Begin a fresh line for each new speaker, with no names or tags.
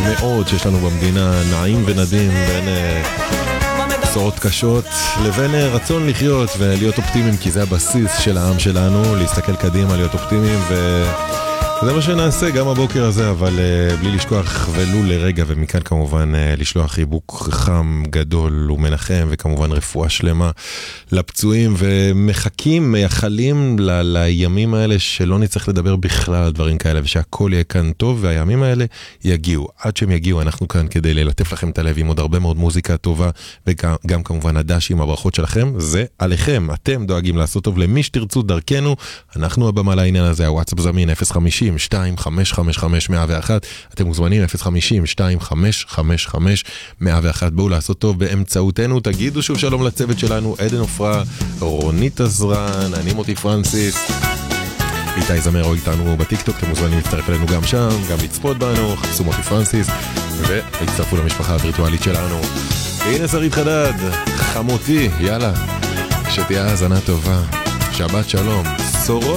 מאוד שיש לנו במדינה, נעים ונדים בין בשורות קשות לבין רצון לחיות ולהיות אופטימיים, כי זה הבסיס של העם שלנו, להסתכל קדימה, להיות אופטימיים, וזה מה שנעשה גם הבוקר הזה, אבל בלי לשכוח ולו לרגע, ומכאן כמובן לשלוח חיבוק חם גדול ומנחם, וכמובן רפואה שלמה לפצועים, ומחכים, מייחלים לימים האלה שלא נצטרך לדבר בכלל על דברים כאלה, ושהכל יהיה כאן טוב, והימים האלה יגיעו. עד שהם יגיעו, אנחנו כאן כדי ללטף לכם את הלב עם עוד הרבה מאוד מוזיקה טובה, וגם כמובן הדש עם הברכות שלכם, זה עליכם. אתם דואגים לעשות טוב למי שתרצו דרכנו, אנחנו הבמה לעניין הזה, הוואטסאפ זמין 050 2555101, אתם מוזמנים 050-2555-101, בואו לעשות טוב באמצעותנו, תגידו שוב שלום לצוות שלנו, עדן אופרה, רונית עזרן, אני מוטי פרנסיס, איתי זמר או איתנו בטיקטוק, אתם מוזמנים להצטרף אלינו גם שם, גם לצפות בנו, חפשו מוטי פרנסיס, והצטרפו למשפחה הווירטואלית שלנו. הנה שרית חדד, חמותי, יאללה, שתהיה האזנה טובה, שבת שלום, סורות.